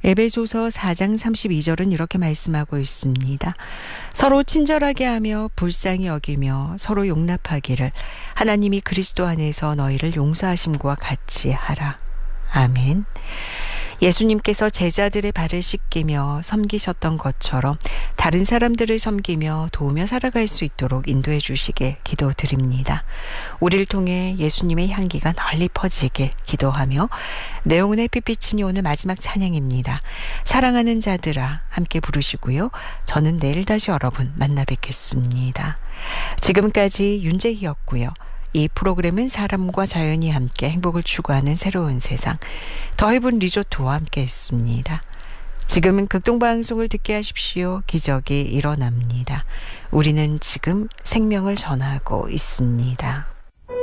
에베소서 4장 32절은 이렇게 말씀하고 있습니다. 서로 친절하게 하며 불쌍히 여기며 서로 용납하기를 하나님이 그리스도 안에서 너희를 용서하심과 같이 하라. 아멘. 예수님께서 제자들의 발을 씻기며 섬기셨던 것처럼 다른 사람들을 섬기며 도우며 살아갈 수 있도록 인도해 주시길 기도드립니다. 우리를 통해 예수님의 향기가 널리 퍼지길 기도하며 내용은의 햇빛이 오늘 마지막 찬양입니다. 사랑하는 자들아 함께 부르시고요. 저는 내일 다시 여러분 만나 뵙겠습니다. 지금까지 윤재희였고요. 이 프로그램은 사람과 자연이 함께 행복을 추구하는 새로운 세상 더 헤븐 리조트와 함께 했습니다. 지금은 극동방송을 듣게 하십시오. 기적이 일어납니다. 우리는 지금 생명을 전하고 있습니다.